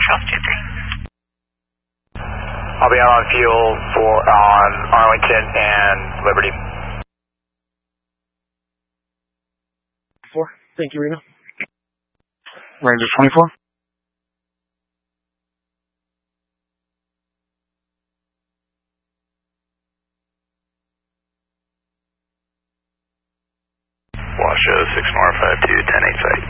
Charles 23. I'll be out on fuel on Arlington and Liberty. 4. Thank you, Reno. Ranger 24. Washoe 6 more 52 10 8 site.